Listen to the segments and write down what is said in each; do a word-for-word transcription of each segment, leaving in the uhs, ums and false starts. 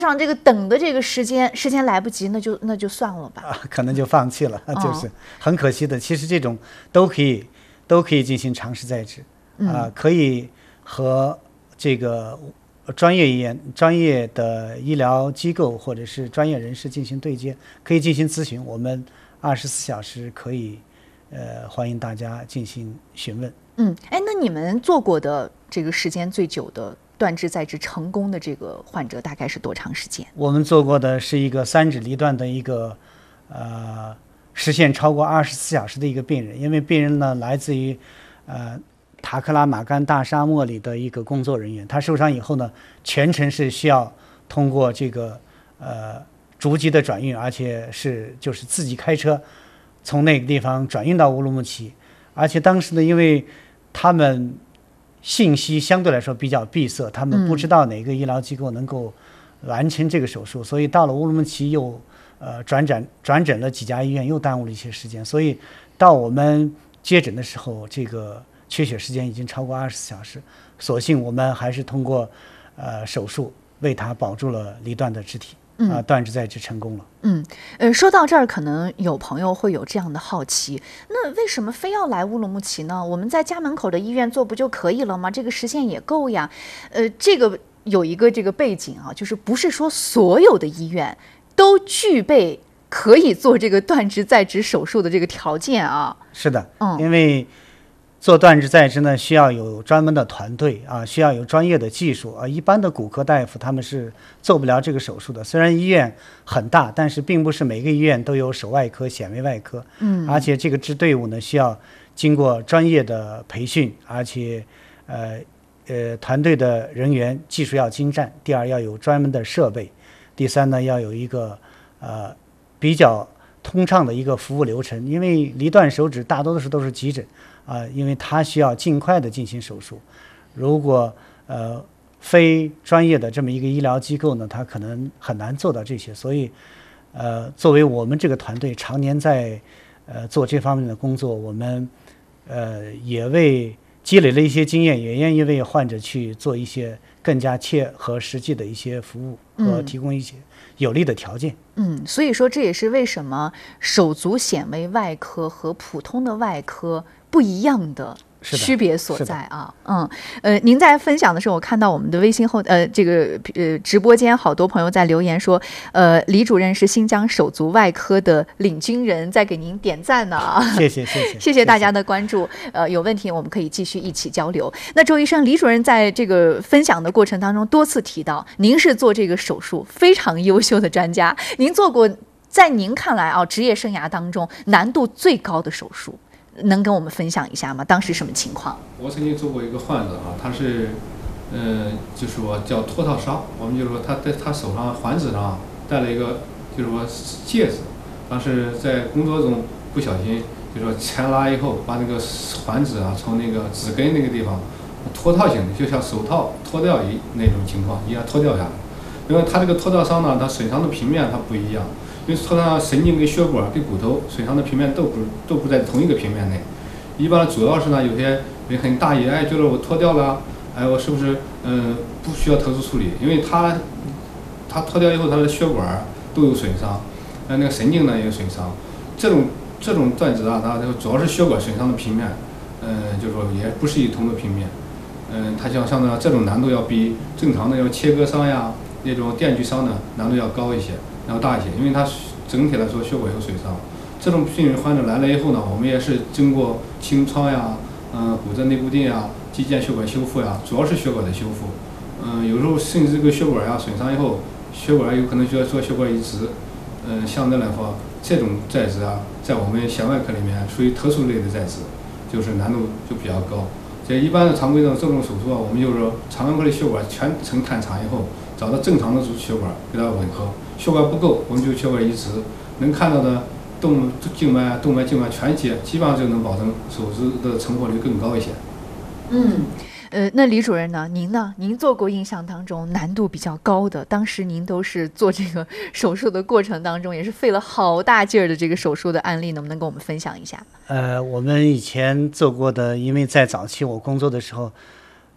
上这个等的这个时间，时间来不及，那就那就算了吧， 啊、可能就放弃了，哦、就是很可惜的。其实这种都可以都可以进行尝试再治啊、呃，可以和这个专业医院、专业的医疗机构或者是专业人士进行对接，可以进行咨询。我们二十四小时可以呃欢迎大家进行询问。 嗯，哎，那你们做过的这个时间最久的断肢再植成功的这个患者大概是多长时间？ 我们做过的是一个三指离断的一个呃实现超过二十四小时的一个病人，因为病人呢来自于呃塔克拉玛干大沙漠里的一个工作人员，他受伤以后呢，全程是需要通过这个呃逐级的转运，而且是就是自己开车从那个地方转运到乌鲁木齐，而且当时呢，因为他们信息相对来说比较闭塞，他们不知道哪个医疗机构能够完成这个手术，嗯、所以到了乌鲁木齐又呃转诊转诊了几家医院，又耽误了一些时间，所以到我们接诊的时候，这个缺血时间已经超过二十四小时。所幸我们还是通过呃手术为他保住了离断的肢体。啊，断肢再植成功了。 嗯，呃，说到这儿，可能有朋友会有这样的好奇，那为什么非要来乌鲁木齐呢？我们在家门口的医院做不就可以了吗？这个时限也够呀。呃，这个有一个这个背景啊，就是不是说所有的医院都具备可以做这个断肢再植手术的这个条件啊。 是的，嗯，因为做断肢再植呢，需要有专门的团队啊，需要有专业的技术啊。一般的骨科大夫他们是做不了这个手术的。虽然医院很大，但是并不是每个医院都有手外科、显微外科。嗯，而且这个支队伍呢，需要经过专业的培训，而且呃呃团队的人员技术要精湛。第二，要有专门的设备。第三呢，要有一个呃比较通畅的一个服务流程。因为离断手指大多数都是急诊。啊，因为它需要尽快的进行手术，如果呃非专业的这么一个医疗机构呢，它可能很难做到这些。所以，呃，作为我们这个团队常年在呃做这方面的工作，我们呃也为积累了一些经验，也愿意为患者去做一些更加切合实际的一些服务和提供一些有利的条件。 嗯，所以说这也是为什么手足显微外科和普通的外科不一样的区别所在啊。嗯，呃，您在分享的时候，我看到我们的微信后呃这个呃直播间好多朋友在留言说，呃，李主任是新疆手足外科的领军人，在给您点赞呢。 谢谢谢谢谢谢大家的关注。呃，有问题我们可以继续一起交流。那周医生，李主任在这个分享的过程当中多次提到，您是做这个手术非常优秀的专家，您做过在您看来啊职业生涯当中难度最高的手术。能跟我们分享一下吗？当时什么情况？ 我曾经做过一个患者啊，他是，呃，就是说叫脱套伤，我们就是说他在他手上环指上戴了一个就是说戒指，当时在工作中不小心就是说牵拉以后，把那个环指啊从那个指根那个地方脱套型的，就像手套脱掉一那种情况一样脱掉下来。因为他这个脱套伤呢，它损伤的平面它不一样。因为脱套神经跟血管跟骨头损伤的平面都不都不在同一个平面内，一般主要是呢有些人很大意，哎，觉得我脱掉了，哎，我是不是嗯、呃、不需要特殊处理？因为他他脱掉以后，他的血管都有损伤，呃，那个神经呢也有损伤。这种这种断肢啊，它主要是血管损伤的平面，嗯、呃，就是说也不是一同个平面，嗯、呃，它像像呢这种难度要比正常的要切割伤呀那种电锯伤呢难度要高一些。要大一些，因为它整体来说血管有损伤。这种病人患者来了以后呢，我们也是经过清创呀、嗯、呃、骨折内固定呀、肌腱血管修复呀，主要是血管的修复。嗯、呃，有时候甚至这个血管呀损伤以后，血管有可能需要做血管移植。嗯、呃，相对来说，这种再植啊，在我们显外科里面属于特殊类的再植，就是难度就比较高。这一般的常规的这种手术啊，我们就是说肠外科的血管全程探查以后，找到正常的血管给它吻合。血管不够，我们就血管移植，能看到的动静脉、动脉、静脉全接，基本上就能保证手术的成活率更高一些。 嗯，呃，那李主任呢？您呢？您做过印象当中难度比较高的，当时您都是做这个手术的过程当中，也是费了好大劲儿的这个手术的案例，能不能跟我们分享一下？ 呃，我们以前做过的，因为在早期我工作的时候，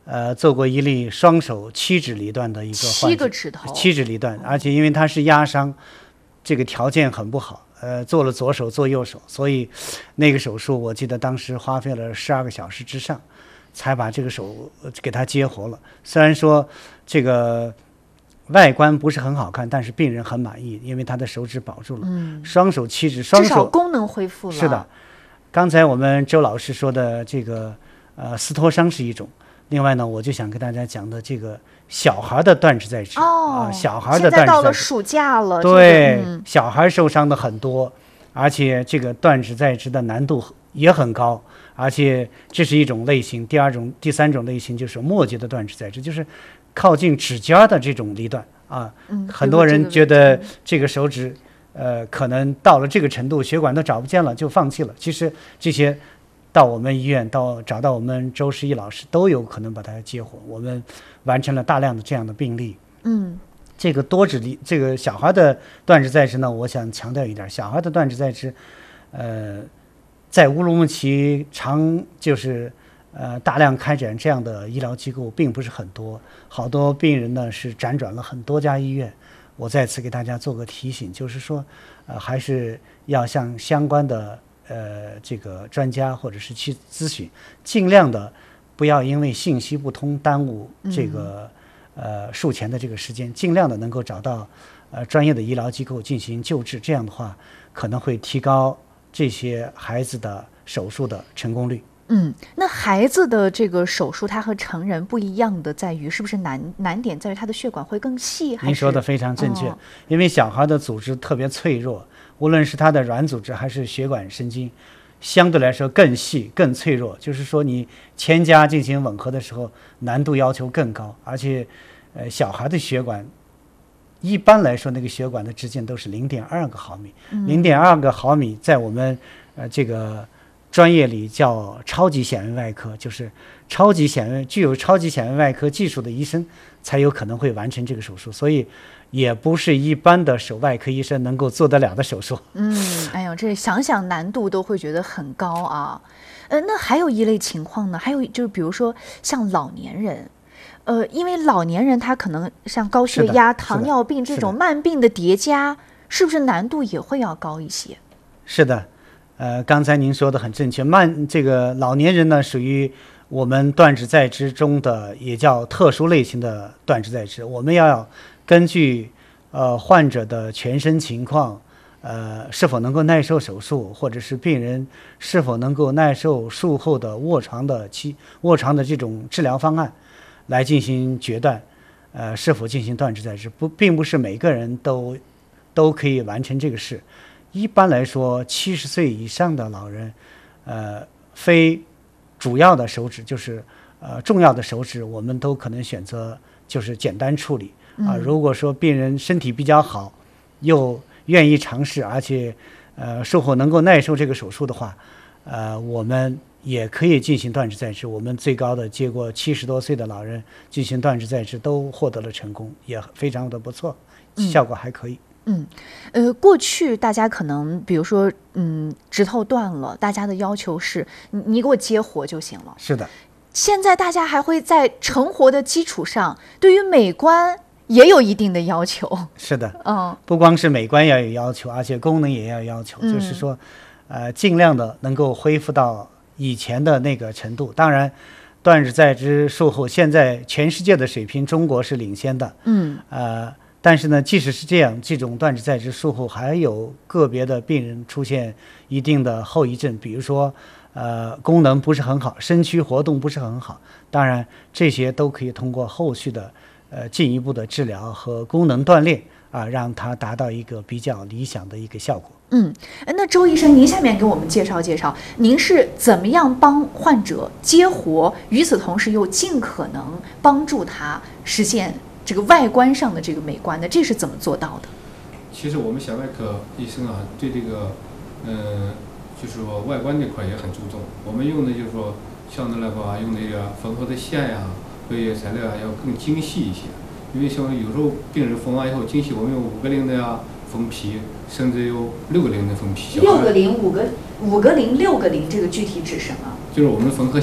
呃做过一例双手七指离断的一个患者， 七个指头， 七指离断，而且因为他是压伤，这个条件很不好，呃，做了左手做右手，所以那个手术我记得当时花费了十二个小时之上，才把这个手给他接活了。虽然说这个外观不是很好看，但是病人很满意，因为他的手指保住了， 嗯， 双手七指，双手至少功能恢复了。 是的，刚才我们周老师说的这个呃撕脱伤是一种，另外呢，我就想跟大家讲的这个小孩的断指再植哦、 啊，小孩的断指再植， 现在到了暑假了， 对、 这个嗯， 小孩受伤的很多，而且这个断指再植的难度也很高，而且这是一种类型。第二种、第三种类型就是末节的断指再植，就是靠近指尖的这种离断啊。 嗯， 很多人觉得这个手指，呃，可能到了这个程度，血管都找不见了，就放弃了。其实这些到我们医院，到找到我们周世义老师，都有可能把它接活。我们完成了大量的这样的病例。 嗯。 这个多指离，这个小孩的断指再植呢，我想强调一点，小孩的断指再植，呃，在乌鲁木齐常就是呃大量开展这样的医疗机构并不是很多，好多病人呢是辗转了很多家医院。我再次给大家做个提醒，就是说，呃，还是要向相关的呃这个专家或者是去咨询，尽量的不要因为信息不通耽误这个。嗯呃，术前的这个时间，尽量的能够找到呃专业的医疗机构进行救治，这样的话可能会提高这些孩子的手术的成功率。 嗯，那孩子的这个手术，它和成人不一样的在于，是不是难难点在于它的血管会更细？还是？ 您说的非常正确， 哦、 因为小孩的组织特别脆弱，无论是他的软组织还是血管神经，相对来说更细、更脆弱。就是说，你前夹进行吻合的时候，难度要求更高，而且，呃，小孩的血管，一般来说那个血管的直径都是零点二个毫米，零点二个毫米在我们呃这个专业里叫超级显微外科，就是超级显微具有超级显微外科技术的医生才有可能会完成这个手术，所以也不是一般的手外科医生能够做得了的手术。 嗯，哎呦，这想想难度都会觉得很高啊。呃，那还有一类情况呢，还有就是比如说像老年人。呃，因为老年人他可能像高血压、糖尿病这种慢病的叠加，是不是难度也会要高一些？ 是的，呃，刚才您说的很正确，慢这个老年人呢，属于我们断指再植中的也叫特殊类型的断指再植。我们要根据呃患者的全身情况，呃是否能够耐受手术，或者是病人是否能够耐受术后的卧床的期卧床的这种治疗方案。来进行决断，呃，是否进行断指再植，不，并不是每个人都都可以完成这个事。一般来说，七十岁以上的老人，呃，非主要的手指就是呃重要的手指，我们都可能选择就是简单处理啊、呃。如果说病人身体比较好，又愿意尝试，而且呃术后能够耐受这个手术的话，呃，我们。也可以进行断指再植，我们最高的接过七十多岁的老人进行断指再植，都获得了成功，也非常的不错，效果还可以。 嗯，呃，过去大家可能比如说，嗯，指头断了，大家的要求是你你给我接活就行了。 是的。 现在大家还会在成活的基础上，对于美观也有一定的要求。 是的， 嗯， 不光是美观要有要求，而且功能也要有要求，嗯、就是说，呃，尽量的能够恢复到。以前的那个程度，当然，断指再植术后，现在全世界的水平，中国是领先的。 嗯， 呃，但是呢，即使是这样，这种断指再植术后，还有个别的病人出现一定的后遗症，比如说，呃，功能不是很好，身躯活动不是很好。当然，这些都可以通过后续的呃进一步的治疗和功能锻炼啊，让它达到一个比较理想的一个效果。 嗯，那周医生，您下面给我们介绍介绍，您是怎么样帮患者接活，与此同时又尽可能帮助他实现这个外观上的这个美观的，这是怎么做到的？ 其实我们小外科医生啊，对这个，呃，就是说外观这块也很注重。我们用的就是说，像那个啊，用那个缝合的线呀、啊，这些材料啊，要更精细一些。因为像有时候病人缝完以后精细，我们用五个零的呀。封皮，甚至有六个零的封皮。 六个零、五个五个零、六个零，这个具体指什么？ 就是我们缝合线，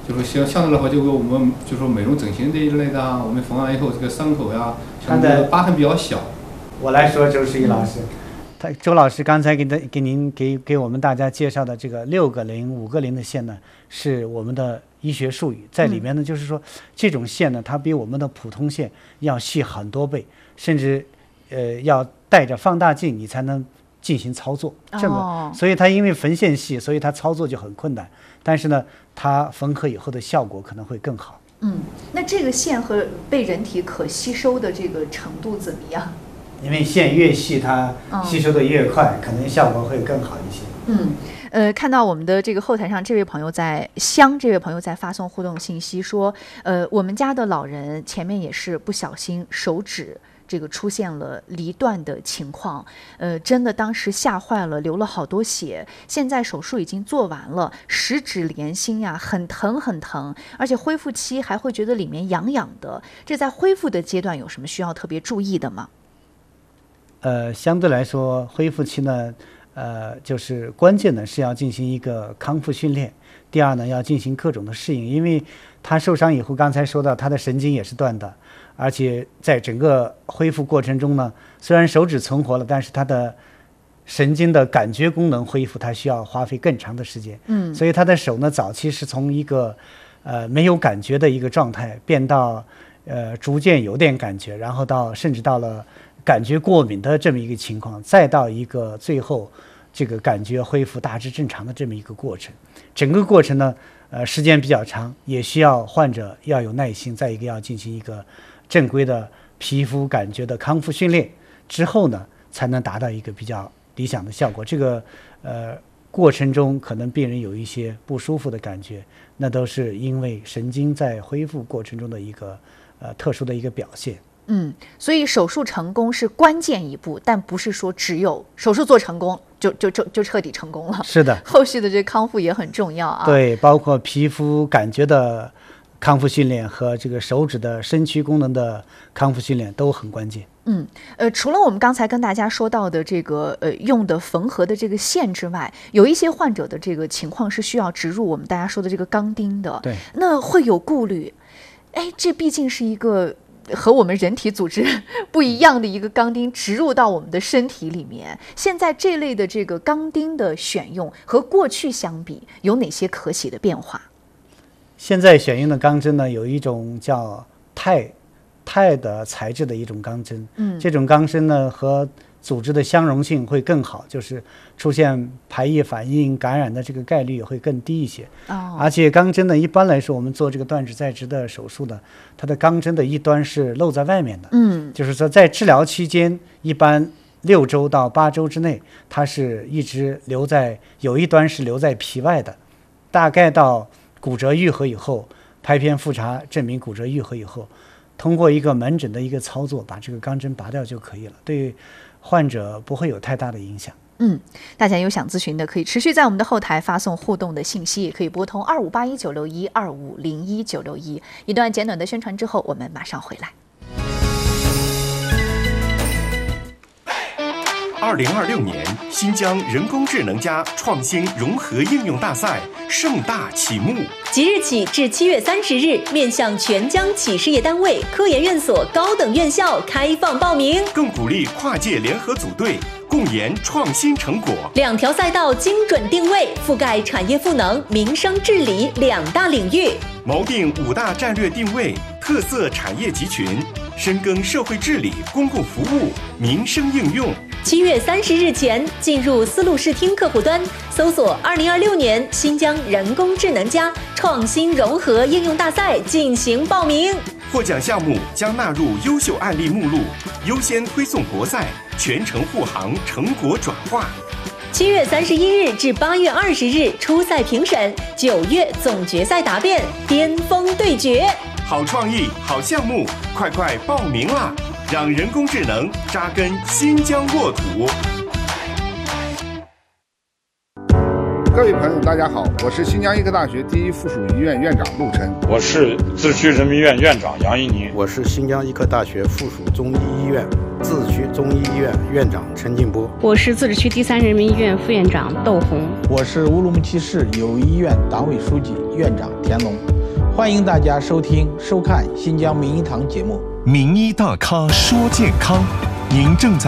就是相相对来说，就跟我们就说美容整形这一类的啊，我们缝完以后这个伤口呀，相对疤痕比较小。 我来说，周十一老师，他周老师刚才给的给您给给我们大家介绍的这个六个零、五个零的线呢，是我们的医学术语，在里面呢，就是说这种线呢，它比我们的普通线要细很多倍，甚至呃要带着放大镜你才能进行操作。这么，哦、所以它因为缝线细，所以它操作就很困难。但是呢，它缝合以后的效果可能会更好。 嗯，那这个线和被人体可吸收的这个程度怎么样？ 因为线越细，它吸收的越快，嗯、可能效果会更好一些。 嗯，呃，看到我们的这个后台上，这位朋友在香，这位朋友在发送互动信息说，呃，我们家的老人前面也是不小心手指这个出现了离断的情况，呃，真的当时吓坏了，流了好多血。现在手术已经做完了，十指连心呀，很疼很疼，而且恢复期还会觉得里面痒痒的。这在恢复的阶段有什么需要特别注意的吗？ 呃，相对来说，恢复期呢，呃，就是关键的是要进行一个康复训练。第二呢，要进行各种的适应，因为他受伤以后，刚才说到他的神经也是断的。而且在整个恢复过程中呢，虽然手指存活了，但是它的神经的感觉功能恢复，它需要花费更长的时间。嗯，所以他的手呢，早期是从一个呃没有感觉的一个状态，变到呃逐渐有点感觉，然后到甚至到了感觉过敏的这么一个情况，再到一个最后这个感觉恢复大致正常的这么一个过程。整个过程呢，呃时间比较长，也需要患者要有耐心，再一个要进行一个正规的皮肤感觉的康复训练之后呢，才能达到一个比较理想的效果。这个呃过程中，可能病人有一些不舒服的感觉，那都是因为神经在恢复过程中的一个呃特殊的一个表现。 嗯，所以手术成功是关键一步，但不是说只有手术做成功就就就就彻底成功了。 是的， 后续的这康复也很重要啊。 对，包括皮肤感觉的康复训练和这个手指的身躯功能的康复训练都很关键。 嗯，呃，除了我们刚才跟大家说到的这个呃用的缝合的这个线之外，有一些患者的这个情况是需要植入我们大家说的这个钢钉的。 对， 那会有顾虑。哎，这毕竟是一个和我们人体组织不一样的一个钢钉植入到我们的身体里面。现在这类的这个钢钉的选用和过去相比，有哪些可喜的变化？ 现在选用的钢针呢，有一种叫钛钛的材质的一种钢针，嗯，这种钢针呢和组织的相容性会更好，就是出现排异反应、感染的这个概率也会更低一些。哦，而且钢针呢，一般来说我们做这个断指再植的手术的，它的钢针的一端是露在外面的，嗯，就是说在治疗期间，一般六周到八周之内，它是一直留在有一端是留在皮外的，大概到骨折愈合以后，拍片复查证明骨折愈合以后，通过一个门诊的一个操作，把这个钢针拔掉就可以了，对患者不会有太大的影响。 嗯，大家有想咨询的，可以持续在我们的后台发送互动的信息，也可以拨通二五八一九六一二五零一九六一。一段简短的宣传之后，我们马上回来。 二零二六年新疆人工智能家创新融合应用大赛盛大启幕， 即日起至七月三十日，面向全疆企事业单位、科研院所高等院校开放报名， 更鼓励跨界联合组队，共研创新成果。 两条赛道精准定位，覆盖产业赋能、民生治理两大领域， 锚定五大战略定位、特色产业集群，深耕社会治理、公共服务、民生应用。 七月三十日前，进入丝路视听客户端，搜索二零二六年新疆人工智能家创新融合应用大赛进行报名。 获奖项目将纳入优秀案例目录，优先推送国赛，全程护航成果转化。 七月三十一日至八月二十日初赛评审，九月总决赛答辩，巅峰对决。 好创意，好项目，快快报名啦！让人工智能扎根新疆沃土。 各位朋友，大家好，我是新疆医科大学第一附属医院院长陆琛。 我是自区人民医院院长杨一宁。 我是新疆医科大学附属中医医院自治区中医医院院长陈进波。 我是自治区第三人民医院副院长窦红。 我是乌鲁木齐市友谊医院党委书记、院长田龙。 欢迎大家收听、收看新疆名医堂节目。 名医大咖说健康，您正在